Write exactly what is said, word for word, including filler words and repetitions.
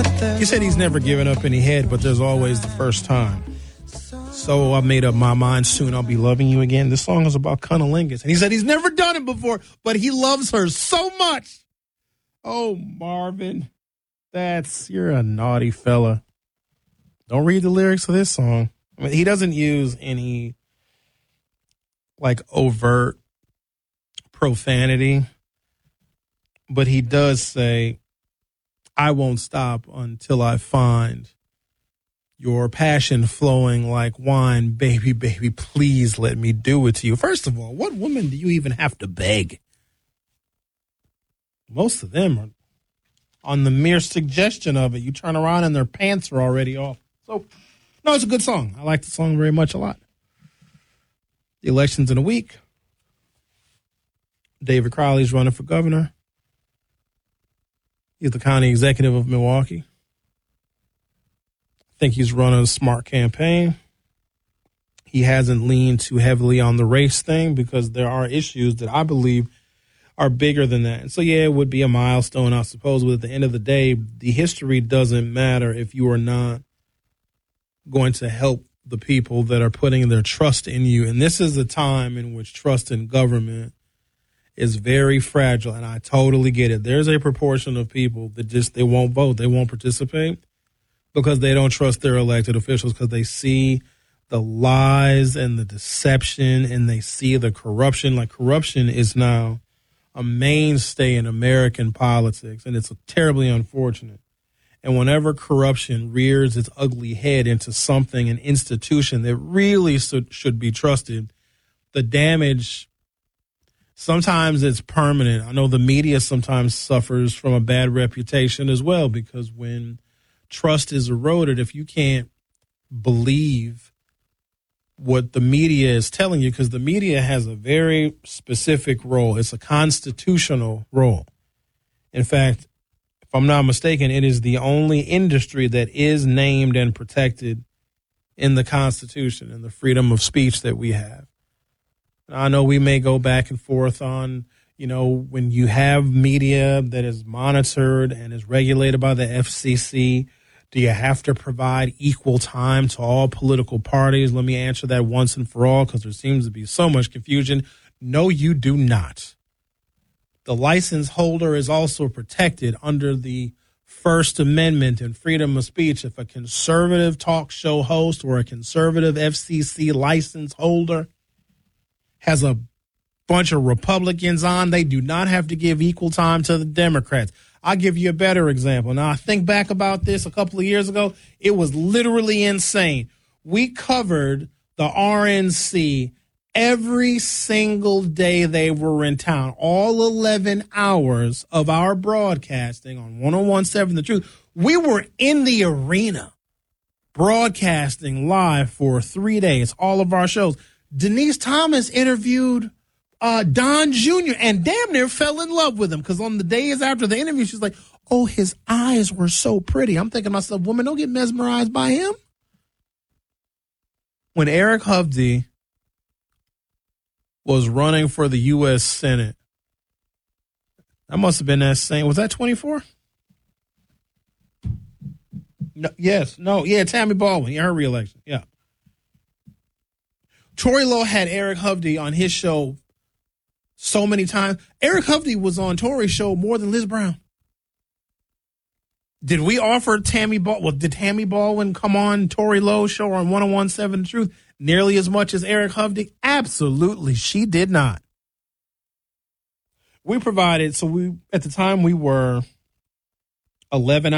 He said he's never given up any head, but there's always the first time. So I made up my mind, soon I'll be loving you again. This song is about cunnilingus. And he said he's never done it before, but he loves her so much. Oh, Marvin, that's, you're a naughty fella. Don't read the lyrics of this song. I mean, he doesn't use any, like, overt profanity, but he does say, I won't stop until I find your passion flowing like wine. Baby, baby, please let me do it to you. First of all, what woman do you even have to beg? Most of them are on the mere suggestion of it. You turn around and their pants are already off. So, no, it's a good song. I like the song very much a lot. The election's in a week. David Crowley's running for governor. He's the county executive of Milwaukee. I think he's running a smart campaign. He hasn't leaned too heavily on the race thing because there are issues that I believe are bigger than that. And so, yeah, it would be a milestone, I suppose, but at the end of the day, the history doesn't matter if you are not going to help the people that are putting their trust in you. And this is a time in which trust in government is very fragile, and I totally get it. There's a proportion of people that just, they won't vote. They won't participate because they don't trust their elected officials, because they see the lies and the deception and they see the corruption. Like, corruption is now a mainstay in American politics, and it's terribly unfortunate. And whenever corruption rears its ugly head into something, an institution that really should, should be trusted, the damage, sometimes it's permanent. I know the media sometimes suffers from a bad reputation as well, because when trust is eroded, if you can't believe what the media is telling you, because the media has a very specific role. It's a constitutional role. In fact, if I'm not mistaken, it is the only industry that is named and protected in the Constitution and the freedom of speech that we have. I know we may go back and forth on, you know, when you have media that is monitored and is regulated by the F C C, do you have to provide equal time to all political parties? Let me answer that once and for all, because there seems to be so much confusion. No, you do not. The license holder is also protected under the First Amendment and freedom of speech. If a conservative talk show host or a conservative F C C license holder has a bunch of Republicans on, they do not have to give equal time to the Democrats. I'll give you a better example. Now, I think back about this a couple of years ago. It was literally insane. We covered the R N C every single day they were in town, all eleven hours of our broadcasting on one oh one point seven The Truth. We were in the arena broadcasting live for three days, all of our shows. Denise Thomas interviewed uh, Don Junior and damn near fell in love with him, because on the days after the interview, she's like, oh, his eyes were so pretty. I'm thinking to myself, woman, don't get mesmerized by him. When Eric Hovde was running for the U S Senate, that must have been that same, was that twenty-four? No, yes, no, yeah, Tammy Baldwin, yeah, her reelection, yeah. Tory Lowe had Eric Hovde on his show so many times. Eric Hovde was on Tory's show more than Liz Brown. Did we offer Tammy Baldwin, well, did Tammy Baldwin come on Tory Lowe's show on one oh one point seven The Truth nearly as much as Eric Hovde? Absolutely, she did not. We provided, so we, at the time we were eleven